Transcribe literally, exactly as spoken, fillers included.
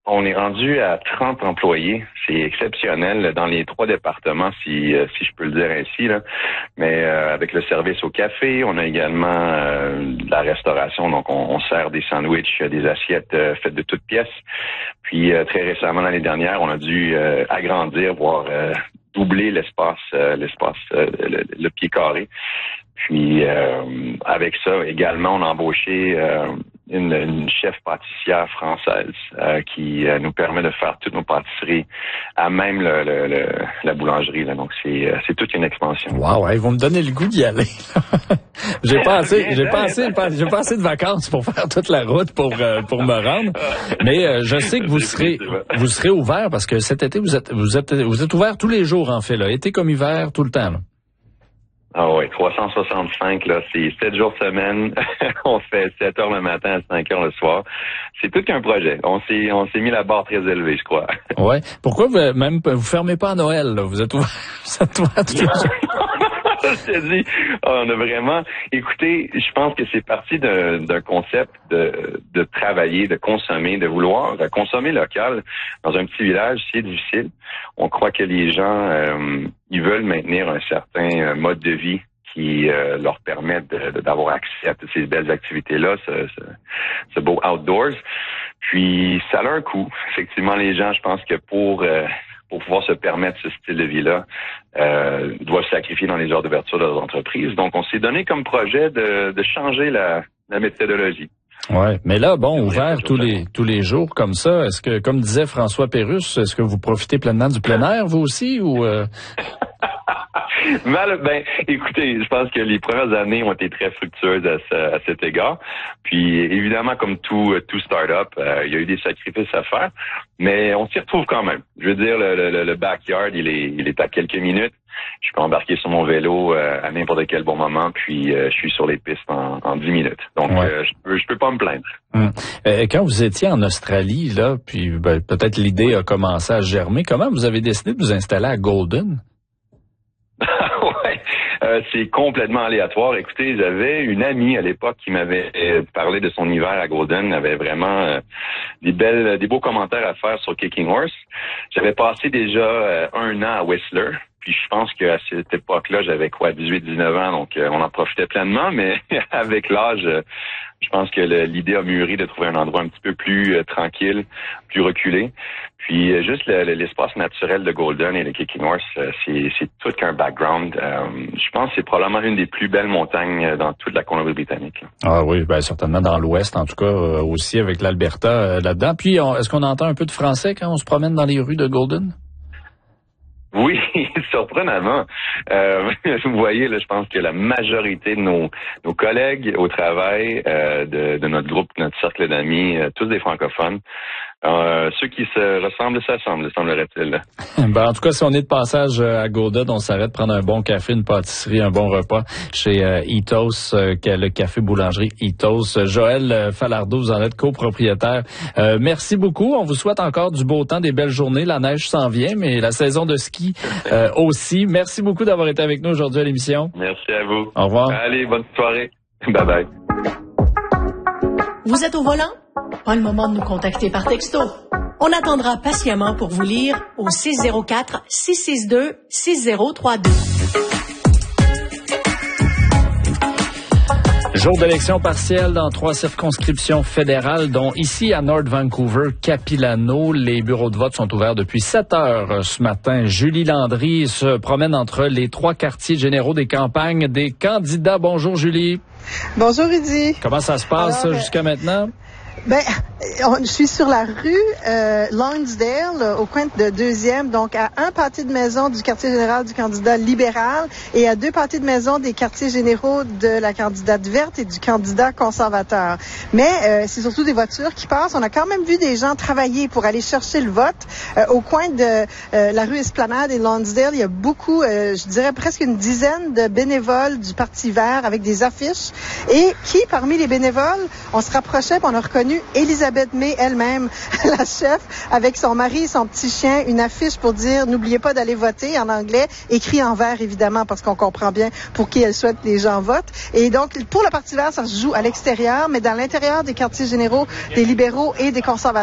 On est rendu à trente employés. C'est exceptionnel dans les trois départements, si euh, si je peux le dire ainsi, là. Mais euh, avec le service au café, on a également euh, la restauration. Donc, on, on sert des sandwichs, des assiettes euh, faites de toutes pièces. Puis, euh, très récemment, l'année dernière, on a dû euh, agrandir, voire euh, doubler l'espace, euh, l'espace, euh, le, le pied carré. Puis, euh, avec ça, également, on a embauché euh, une, une chef pâtissière française euh, qui euh, nous permet de faire toutes nos pâtisseries à même le, le, le, la boulangerie. Là. Donc, c'est, c'est toute une expansion. Wow, ils vont me donner le goût d'y aller. j'ai pas assez, j'ai pas assez, j'ai pas assez de vacances pour faire toute la route pour euh, pour me rendre. Mais euh, je sais que vous serez vous serez ouvert parce que cet été vous êtes vous êtes vous êtes ouvert tous les jours en fait là, été comme hiver tout le temps. Là. Ah oui, trois cent soixante-cinq, là, c'est sept jours semaine. On fait sept heures le matin à cinq heures le soir. C'est tout qu'un projet. On s'est, on s'est mis la barre très élevée, je crois. Ouais. Pourquoi vous, même, vous fermez pas à Noël, là? Vous êtes ouvert, vous êtes ouvert tous les jours. Je te dis, on a vraiment, écoutez, je pense que c'est parti d'un, d'un concept de, de travailler, de consommer, de vouloir de consommer local dans un petit village, c'est difficile. On croit que les gens, euh, ils veulent maintenir un certain mode de vie qui euh, leur permet de, de, d'avoir accès à toutes ces belles activités-là, ce, ce, ce beau outdoors. Puis, ça a un coût. Effectivement, les gens, je pense que pour... Euh, pour pouvoir se permettre ce style de vie-là, euh, doivent sacrifier dans les heures d'ouverture de leurs entreprises. Donc, on s'est donné comme projet de, de changer la, la méthodologie. Ouais, mais là, bon, ouvert tous les tous les jours comme ça, est-ce que, comme disait François Pérusse, est-ce que vous profitez pleinement du plein air, vous aussi, ou... Euh... Mal, ben, écoutez, je pense que les premières années ont été très fructueuses à, ce, à cet égard. Puis, évidemment, comme tout tout start-up, euh, il y a eu des sacrifices à faire, mais on s'y retrouve quand même. Je veux dire, le, le, le backyard, il est il est à quelques minutes. Je peux embarquer sur mon vélo euh, à n'importe quel bon moment, puis euh, je suis sur les pistes en, en dix minutes. Donc, ouais. euh, je peux je peux pas me plaindre. Hum. Euh, quand vous étiez en Australie, là, puis ben, peut-être l'idée a commencé à germer, comment vous avez décidé de vous installer à Golden? ouais, euh, c'est complètement aléatoire. Écoutez, j'avais une amie à l'époque qui m'avait euh, parlé de son hiver à Golden, avait vraiment euh, des belles, des beaux commentaires à faire sur Kicking Horse. J'avais passé déjà euh, un an à Whistler. Puis je pense qu'à cette époque-là, j'avais quoi, dix-huit dix-neuf ans, donc euh, on en profitait pleinement, mais avec l'âge, euh, je pense que le, l'idée a mûri de trouver un endroit un petit peu plus euh, tranquille, plus reculé. Puis euh, juste le, le, l'espace naturel de Golden et de Kicking Horse, euh, c'est, c'est tout qu'un background. Euh, je pense que c'est probablement une des plus belles montagnes dans toute la Colombie-Britannique. Là. Ah oui, ben certainement dans l'Ouest, en tout cas, euh, aussi avec l'Alberta euh, là-dedans. Puis on, est-ce qu'on entend un peu de français quand on se promène dans les rues de Golden? Oui, surprenamment. Euh, vous voyez, là, je pense que la majorité de nos, nos collègues au travail, euh, de, de notre groupe, notre cercle d'amis, euh, tous des francophones. Euh, ceux qui se ressemblent s'assemblent, semblerait-il. Ben, en tout cas, si on est de passage à Golden, on s'arrête prendre un bon café, une pâtisserie, un bon repas chez euh, Ethos, euh, le café boulangerie Ethos. Joël euh, Falardeau, vous en êtes copropriétaire. Euh, merci beaucoup. On vous souhaite encore du beau temps, des belles journées. La neige s'en vient, mais la saison de ski euh, aussi. Merci beaucoup d'avoir été avec nous aujourd'hui à l'émission. Merci à vous. Au revoir. Allez, bonne soirée. Bye bye. Vous êtes au volant? Pas le moment de nous contacter par texto. On attendra patiemment pour vous lire au six zéro quatre, six six deux, six zéro trois deux. Jour d'élection partielle dans trois circonscriptions fédérales, dont ici à North Vancouver, Capilano. Les bureaux de vote sont ouverts depuis sept heures ce matin. Julie Landry se promène entre les trois quartiers généraux des campagnes des candidats. Bonjour Julie. Bonjour Rudy. Comment ça se passe Alors, jusqu'à maintenant? Ben, on, je suis sur la rue euh, Lonsdale, au coin de deuxième, donc à un pâté de maison du quartier général du candidat libéral et à deux pâtés de maison des quartiers généraux de la candidate verte et du candidat conservateur. Mais euh, c'est surtout des voitures qui passent. On a quand même vu des gens travailler pour aller chercher le vote. Euh, au coin de euh, la rue Esplanade et Lonsdale, il y a beaucoup, euh, je dirais presque une dizaine de bénévoles du Parti vert avec des affiches. Et qui, parmi les bénévoles, on se rapprochait et on a reconnu Elisabeth May elle-même, la chef, avec son mari et son petit chien, une affiche pour dire « N'oubliez pas d'aller voter » en anglais, écrit en vert évidemment parce qu'on comprend bien pour qui elle souhaite que les gens votent. Et donc, pour le Parti vert, ça se joue à l'extérieur, mais dans l'intérieur des quartiers généraux, des libéraux et des conservateurs.